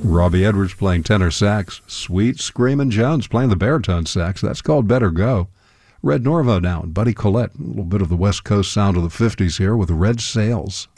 Robbie Edwards playing tenor sax. Sweet Screamin' Jones playing the baritone sax. That's called Better Go. Red Norvo now and Buddy Collette. A little bit of the West Coast sound of the 50s here with Red Sails.